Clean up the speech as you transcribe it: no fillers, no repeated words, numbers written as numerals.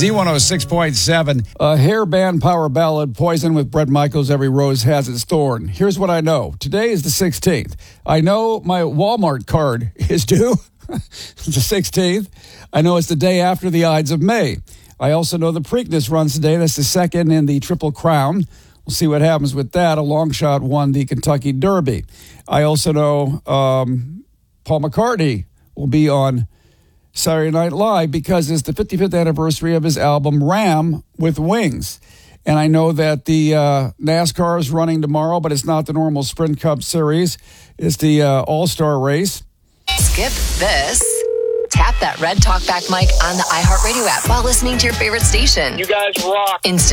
Z106.7. A hair band power ballad, Poison with Bret Michaels, Every Rose Has Its Thorn. Here's what I know. Today is the 16th. I know my Walmart card is due. It's the 16th. I know it's the day after the Ides of May. I also know the Preakness runs today. That's the second in the Triple Crown. We'll see what happens with that. A long shot won the Kentucky Derby. I also know Paul McCartney will be on Saturday Night Live because it's the 55th anniversary of his album Ram with Wings. And I know that the NASCAR is running tomorrow, but it's not the normal Sprint Cup Series. It's the All-Star race. Skip this. Tap that red talkback mic on the iHeartRadio app while listening to your favorite station. You guys rock. Instant